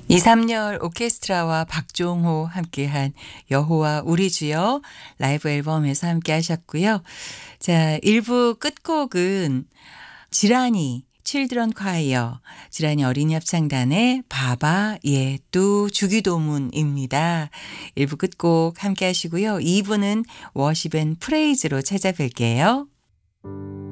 이삼열 오케스트라와 박종호 함께한 여호와 우리 주여 라이브 앨범에서 함께 하셨고요. 자, 1부 끝곡은 지라니 칠드런 콰이어, 지라니 어린이 합창단의 바바 예뚜 주기도문입니다. 1부 끝곡 함께 하시고요. 2부는 워십 앤 프레이즈로 찾아뵐게요.